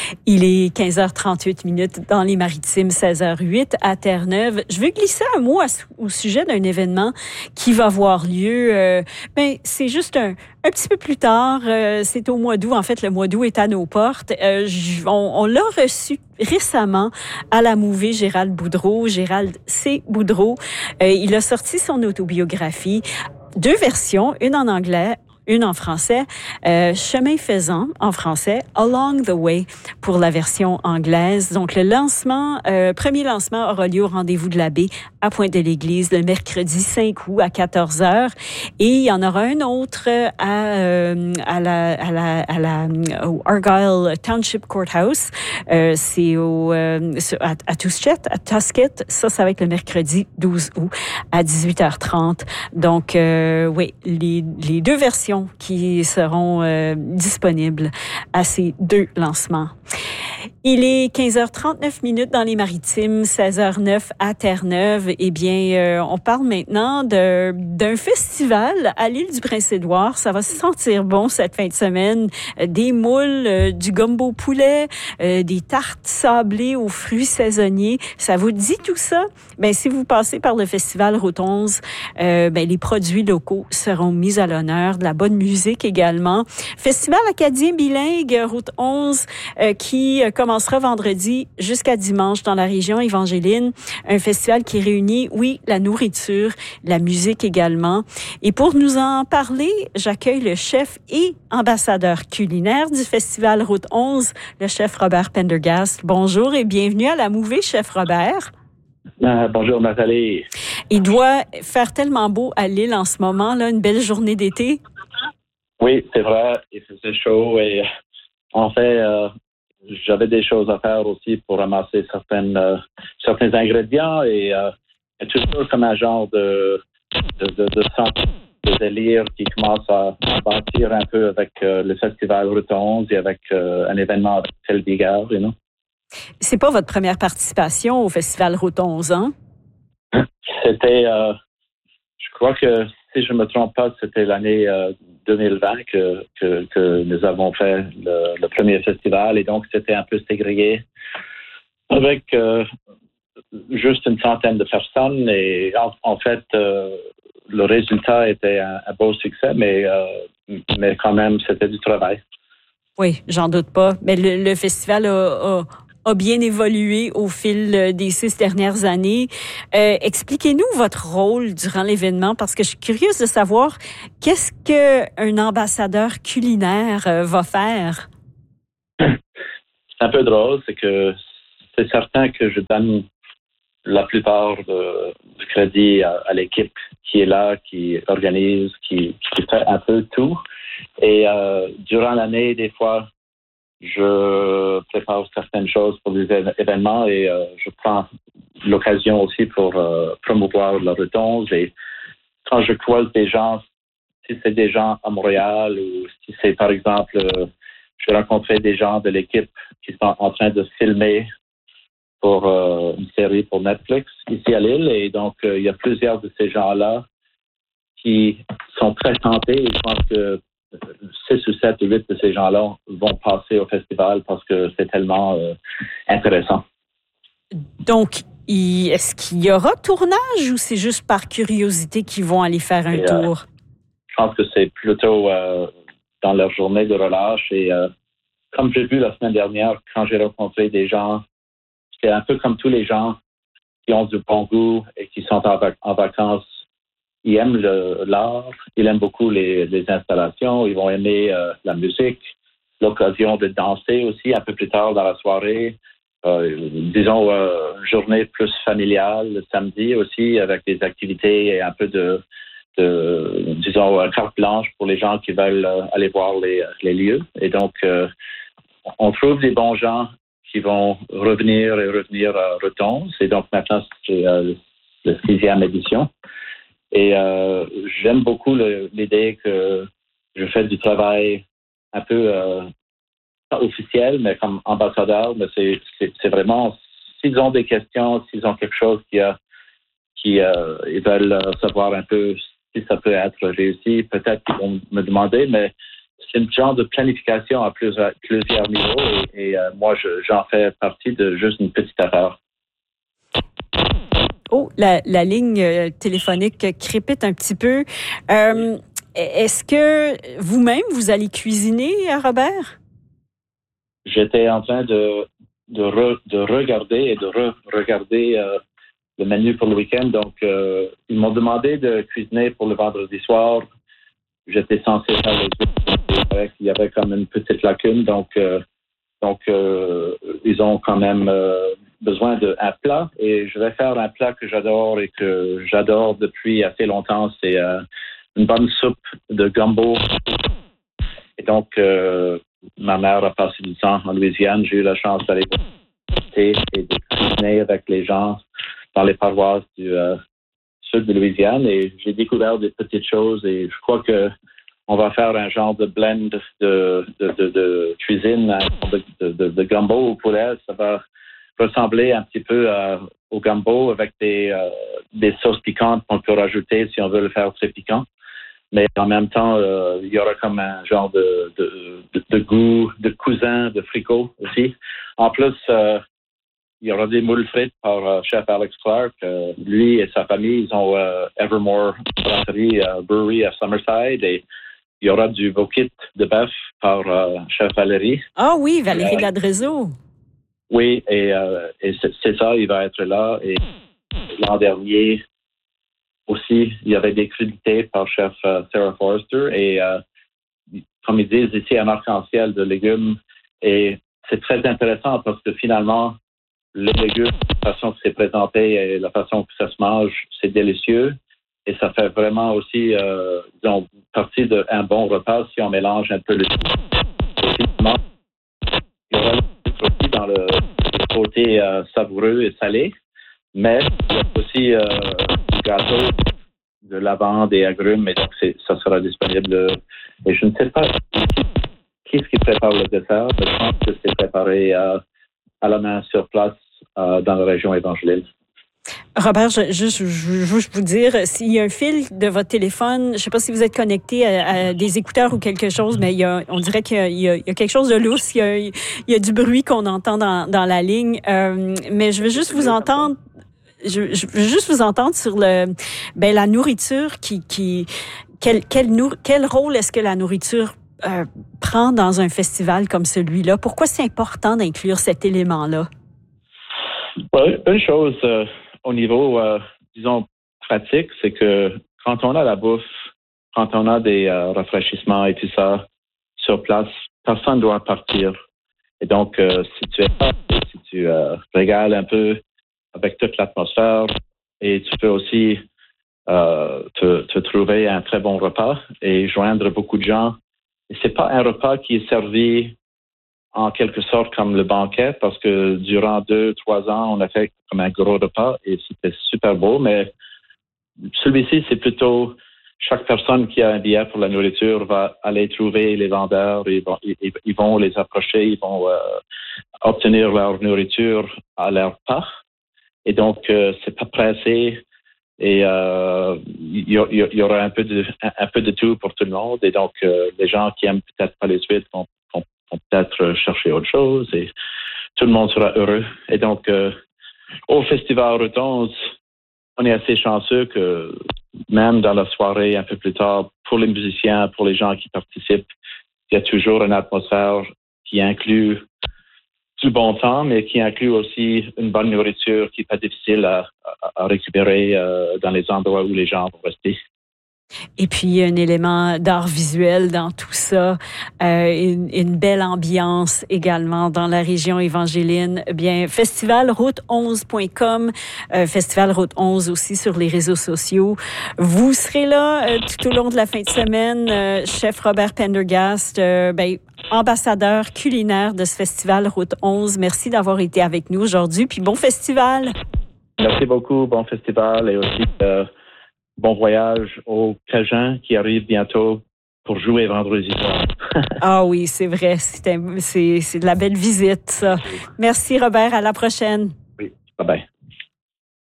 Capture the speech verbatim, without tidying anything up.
Il est quinze heures trente-huit minutes dans les Maritimes, seize heures huit à Terre-Neuve. Je veux glisser un mot à, au sujet d'un événement qui va avoir lieu. Euh, ben, c'est juste un, un petit peu plus tard. Euh, c'est au mois d'août. En fait, le mois d'août est à nos portes. Euh, j- on, on l'a reçu récemment à la Mouvée, Gérald Boudreau. Gérald C. Boudreau. Euh, il a sorti son autobiographie. Deux versions, une en anglais, une en français. Euh, Chemin faisant en français, Along the Way pour la version anglaise. Donc, le lancement, euh, premier lancement aura lieu au Rendez-vous de la Baie à Pointe-de-l'Église le mercredi cinq août à quatorze heures. Et il y en aura un autre à, euh, à la, à la, à la, au Argyle Township Courthouse. Euh, c'est au, euh, à, à Tusquet, à Tusquet. Ça, ça va être le mercredi douze août à dix-huit heures trente. Donc, euh, oui, les, les deux versions qui seront euh, disponibles à ces deux lancements. Il est quinze heures trente-neuf minutes dans les Maritimes, seize heures neuf à Terre-Neuve. Eh bien, euh, on parle maintenant de, d'un festival à l'île du Prince-Édouard. Ça va se sentir bon cette fin de semaine. Euh, des moules, euh, du gumbo poulet, euh, des tartes sablées aux fruits saisonniers. Ça vous dit tout ça? Ben, si vous passez par le festival Route onze, euh, ben, les produits locaux seront mis à l'honneur, de la bonne musique également. Festival acadien bilingue Route onze euh, qui commencera vendredi jusqu'à dimanche dans la région évangéline. Un festival qui réunit, oui, la nourriture, la musique également. Et pour nous en parler, j'accueille le chef et ambassadeur culinaire du festival Route onze, le chef Robert Pendergast. Bonjour et bienvenue à la Mouvée, chef Robert. Euh, bonjour Nathalie. Il doit faire tellement beau à l'île en ce moment, là, une belle journée d'été. Oui, c'est vrai, il faisait chaud et en fait, euh, j'avais des choses à faire aussi pour ramasser certaines, euh, certains ingrédients et, euh, et toujours comme un genre de, de, de, de, de délire qui commence à, à bâtir un peu avec euh, le festival Route onze et avec euh, un événement avec Tel Bigard, you know? C'est pas votre première participation au festival Route onze, hein? C'était, euh, je crois que si je ne me trompe pas, c'était l'année euh, deux mille vingt que, que, que nous avons fait le, le premier festival et donc c'était un peu ségrégé avec euh, juste une centaine de personnes et en, en fait euh, le résultat était un, un beau succès mais, euh, mais quand même c'était du travail. Oui, j'en doute pas. Mais le, le festival a, a, a bien évolué au fil des six dernières années. Euh, expliquez-nous votre rôle durant l'événement, parce que je suis curieuse de savoir qu'est-ce qu'un ambassadeur culinaire va faire. C'est un peu drôle, c'est que c'est certain que je donne la plupart de, du crédit à, à l'équipe qui est là, qui organise, qui, qui fait un peu tout. Et euh, durant l'année, des fois, je prépare certaines choses pour des événements et euh, je prends l'occasion aussi pour euh, promouvoir la Route onze. Et quand je croise des gens, si c'est des gens à Montréal ou si c'est, par exemple, euh, je rencontrais des gens de l'équipe qui sont en train de filmer pour euh, une série pour Netflix ici à Lille. Et donc, euh, il y a plusieurs de ces gens-là qui sont très tentés. Et je pense que six ou sept ou huit de ces gens-là vont passer au festival parce que c'est tellement euh, intéressant. Donc, il, est-ce qu'il y aura tournage ou c'est juste par curiosité qu'ils vont aller faire un et, tour? Euh, je pense que c'est plutôt euh, dans leur journée de relâche. Et euh, comme j'ai vu la semaine dernière, quand j'ai rencontré des gens, c'est un peu comme tous les gens qui ont du bon goût et qui sont en, vac- en vacances. Ils aiment le, l'art, ils aiment beaucoup les, les installations, ils vont aimer euh, la musique, l'occasion de danser aussi un peu plus tard dans la soirée. Euh, disons, euh, journée plus familiale le samedi aussi avec des activités et un peu de, de disons, carte blanche pour les gens qui veulent euh, aller voir les, les lieux. Et donc, euh, on trouve des bons gens qui vont revenir et revenir à Route onze. Et donc, maintenant, c'est euh, la sixième édition. Et euh, j'aime beaucoup le, l'idée que je fais du travail un peu euh, pas officiel, mais comme ambassadeur. Mais c'est, c'est, c'est vraiment, s'ils ont des questions, s'ils ont quelque chose qui a, qui euh, ils veulent savoir un peu si ça peut être réussi, peut-être qu'ils vont me demander, mais c'est un genre de planification à plusieurs, plusieurs niveaux et, et euh, moi, je, j'en fais partie de juste une petite affaire. Oh, la, la ligne euh, téléphonique crépite un petit peu. Euh, est-ce que vous-même, vous allez cuisiner, Robert? J'étais en train de, de, re, de regarder et de re-regarder euh, le menu pour le week-end. Donc, euh, ils m'ont demandé de cuisiner pour le vendredi soir. J'étais censé faire les deux. Il y avait comme une petite lacune. Donc, euh, donc euh, ils ont quand même euh, besoin d'un plat. Et je vais faire un plat que j'adore et que j'adore depuis assez longtemps. C'est euh, une bonne soupe de gumbo. Et donc, euh, ma mère a passé du temps en Louisiane. J'ai eu la chance d'aller visiter et de cuisiner avec les gens dans les paroisses du euh, sud de Louisiane. Et j'ai découvert des petites choses et je crois que on va faire un genre de blend de, de, de, de cuisine, de, de, de gumbo au poulet. Ça va ressembler un petit peu euh, au gumbo avec des, euh, des sauces piquantes qu'on peut rajouter si on veut le faire très piquant. Mais en même temps, euh, il y aura comme un genre de, de, de, de goût de cousin, de fricot aussi. En plus, euh, il y aura des moules frites par euh, chef Alex Clark. Euh, lui et sa famille, ils ont euh, Evermore Brasserie euh, Brewery à Summerside et il y aura du veau-kit de bœuf par euh, chef Valérie. Ah oui, Valérie euh, Ladrezeau. Oui, et, euh, et c'est, c'est ça, il va être là. Et l'an dernier aussi, il y avait des crudités par chef euh, Sarah Forrester. Et euh, comme ils disent ici, un arc-en-ciel de légumes. Et c'est très intéressant parce que finalement, les légumes, la façon que c'est présenté et la façon que ça se mange, c'est délicieux. Et ça fait vraiment aussi, euh, disons, partie d'un bon repas si on mélange un peu le tout. Il y aura aussi dans le côté euh, savoureux et salé, mais il y a aussi euh, du gâteau, de lavande et agrumes, et donc c'est, ça sera disponible. Et je ne sais pas qui est-ce qui prépare le dessert, mais je pense que c'est préparé euh, à la main sur place euh, dans la région Évangeline. Robert, je, je, je, je veux juste vous dire, s'il y a un fil de votre téléphone, je ne sais pas si vous êtes connecté à, à des écouteurs ou quelque chose, mais il y a, on dirait qu'il y a, il y a, il y a quelque chose de lousse, il y a, il y a du bruit qu'on entend dans, dans la ligne, euh, mais je veux juste vous entendre. Je, je veux juste vous entendre sur le, ben la nourriture qui, qui, quel, quel, nour, quel rôle est-ce que la nourriture euh, prend dans un festival comme celui-là? Pourquoi c'est important d'inclure cet élément-là? Oui, une chose euh, au niveau, euh, disons, pratique, c'est que quand on a la bouffe, quand on a des euh, rafraîchissements et tout ça sur place, personne ne doit partir. Et donc, euh, si tu es si tu euh, régales un peu avec toute l'atmosphère et tu peux aussi euh, te, te trouver un très bon repas et joindre beaucoup de gens. Et c'est pas un repas qui est servi en quelque sorte comme le banquet, parce que durant deux, trois ans, on a fait comme un gros repas et c'était super beau, mais celui-ci, c'est plutôt chaque personne qui a un billet pour la nourriture va aller trouver les vendeurs, ils vont, ils, ils vont les approcher, ils vont euh, obtenir leur nourriture à leur part. Et donc, euh, c'est pas pressé et euh, il y, y, y aura un peu de un, un peu de tout pour tout le monde. Et donc, euh, les gens qui aiment peut-être pas les suites vont on peut-être chercher autre chose et tout le monde sera heureux. Et donc, euh, au Festival Route onze, on est assez chanceux que même dans la soirée, un peu plus tard, pour les musiciens, pour les gens qui participent, il y a toujours une atmosphère qui inclut du bon temps, mais qui inclut aussi une bonne nourriture qui n'est pas difficile à, à, à récupérer euh, dans les endroits où les gens vont rester. Et puis, un élément d'art visuel dans tout ça, euh, une, une belle ambiance également dans la région évangéline. Bien, festival route onze point com, euh, Festival Route onze aussi sur les réseaux sociaux. Vous serez là euh, tout au long de la fin de semaine. Euh, chef Robert Pendergast, euh, ben, ambassadeur culinaire de ce Festival Route onze. Merci d'avoir été avec nous aujourd'hui. Puis, bon festival! Merci beaucoup. Bon festival et aussi... Euh bon voyage aux Cajuns qui arrivent bientôt pour jouer vendredi soir. Ah oui, c'est vrai. C'était, c'est, c'est de la belle visite, ça. Merci, Robert. À la prochaine. Oui, bye bye.